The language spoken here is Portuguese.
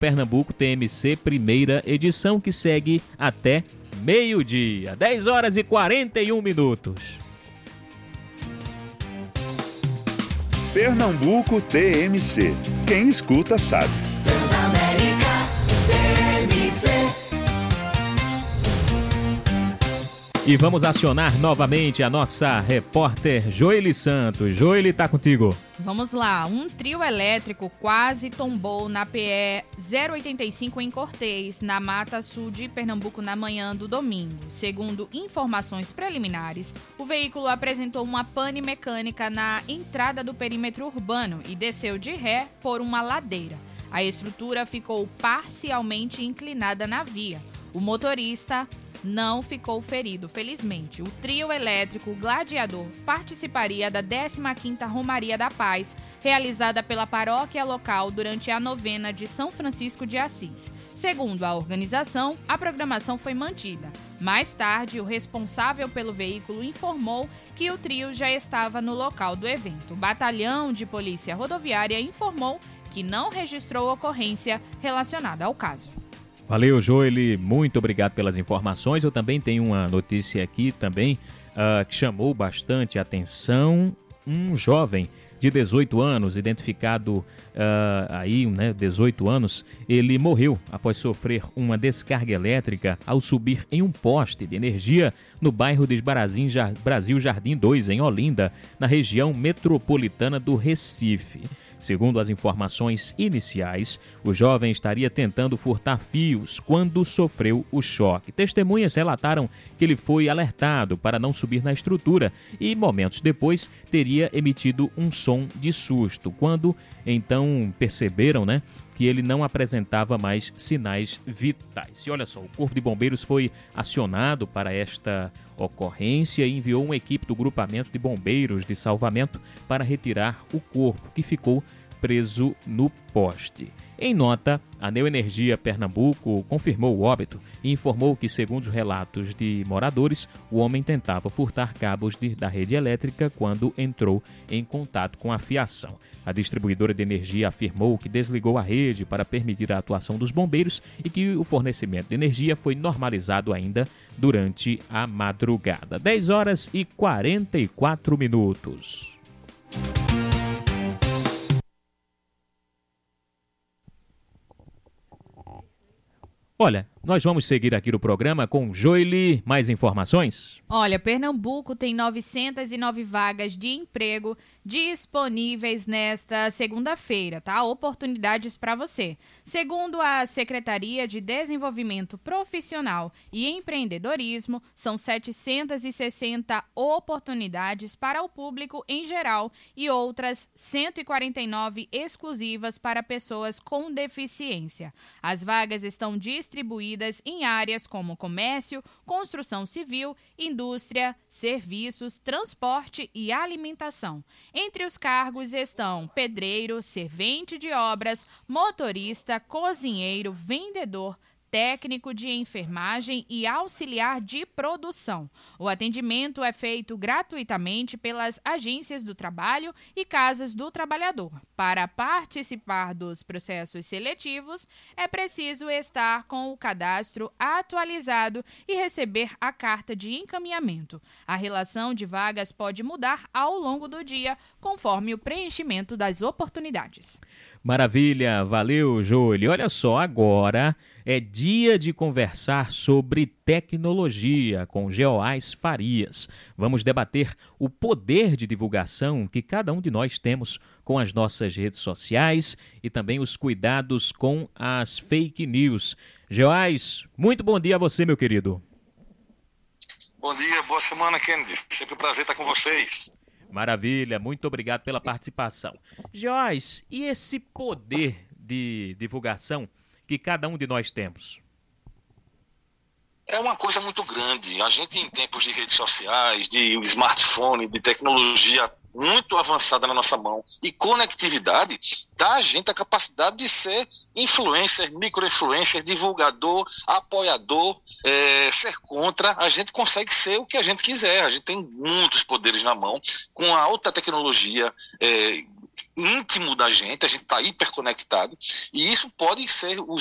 Pernambuco TMC, primeira edição, que segue até meio-dia, 10h41. Pernambuco TMC. Quem escuta sabe. Transamérica TMC. E vamos acionar novamente a nossa repórter Joely Santos. Joely, tá contigo. Vamos lá, um trio elétrico quase tombou na PE 085 em Cortês, na Mata Sul de Pernambuco, na manhã do domingo. Segundo informações preliminares, o veículo apresentou uma pane mecânica na entrada do perímetro urbano e desceu de ré por uma ladeira. A estrutura ficou parcialmente inclinada na via. O motorista não ficou ferido, felizmente. O trio elétrico Gladiador participaria da 15ª Romaria da Paz, realizada pela paróquia local durante a novena de São Francisco de Assis. Segundo a organização, a programação foi mantida. Mais tarde, o responsável pelo veículo informou que o trio já estava no local do evento. O Batalhão de Polícia Rodoviária informou que não registrou ocorrência relacionada ao caso. Valeu, Joely, muito obrigado pelas informações. Eu também tenho uma notícia aqui também que chamou bastante atenção. Um jovem de 18 anos, identificado 18 anos, ele morreu após sofrer uma descarga elétrica ao subir em um poste de energia no bairro de Brasil Jardim 2, em Olinda, na região metropolitana do Recife. Segundo as informações iniciais, o jovem estaria tentando furtar fios quando sofreu o choque. Testemunhas relataram que ele foi alertado para não subir na estrutura e, momentos depois, teria emitido um som de susto, quando então perceberam, que ele não apresentava mais sinais vitais. E olha só, o Corpo de Bombeiros foi acionado para esta ocorrência e enviou uma equipe do grupamento de bombeiros de salvamento para retirar o corpo, que ficou preso no poste. Em nota, a Neoenergia Pernambuco confirmou o óbito e informou que, segundo os relatos de moradores, o homem tentava furtar cabos da rede elétrica quando entrou em contato com a fiação. A distribuidora de energia afirmou que desligou a rede para permitir a atuação dos bombeiros e que o fornecimento de energia foi normalizado ainda durante a madrugada. 10h44. Olha, nós vamos seguir aqui no programa com Joely. Mais informações? Olha, Pernambuco tem 909 vagas de emprego disponíveis nesta segunda-feira, tá? Oportunidades para você. Segundo a Secretaria de Desenvolvimento Profissional e Empreendedorismo, são 760 oportunidades para o público em geral e outras 149 exclusivas para pessoas com deficiência. As vagas estão distribuídas em áreas como comércio, construção civil, indústria, serviços, transporte e alimentação. Entre os cargos estão pedreiro, servente de obras, motorista, cozinheiro, vendedor, técnico de enfermagem e auxiliar de produção. O atendimento é feito gratuitamente pelas agências do trabalho e casas do trabalhador. Para participar dos processos seletivos, é preciso estar com o cadastro atualizado e receber a carta de encaminhamento. A relação de vagas pode mudar ao longo do dia, conforme o preenchimento das oportunidades. Maravilha, valeu, Joely. Olha só, agora é dia de conversar sobre tecnologia com Geoás Farias. Vamos debater o poder de divulgação que cada um de nós temos com as nossas redes sociais e também os cuidados com as fake news. Geoás, muito bom dia a você, meu querido. Bom dia, boa semana, Kennedy. Sempre um prazer estar com vocês. Maravilha, muito obrigado pela participação. Geoás, e esse poder de divulgação que cada um de nós temos? É uma coisa muito grande. A gente, em tempos de redes sociais, de smartphone, de tecnologia muito avançada na nossa mão e conectividade, dá a gente a capacidade de ser influencer, micro-influencer, divulgador, apoiador, ser contra. A gente consegue ser o que a gente quiser. A gente tem muitos poderes na mão. Com a alta tecnologia íntimo da gente, a gente está hiperconectado, e isso pode ser